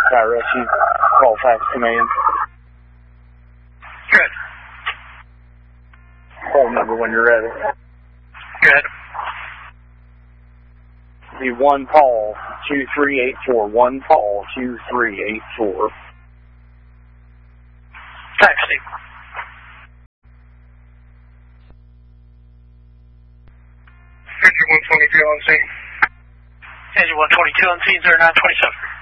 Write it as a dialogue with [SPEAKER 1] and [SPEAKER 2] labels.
[SPEAKER 1] Fire Rescue. Call fax command.
[SPEAKER 2] Good.
[SPEAKER 1] Phone number when you're ready.
[SPEAKER 2] Good.
[SPEAKER 1] The 1 Paul 2384. 1 Paul 2384.
[SPEAKER 2] Taxi. Engine 122 on scene. Engine 122 on scene, 0927.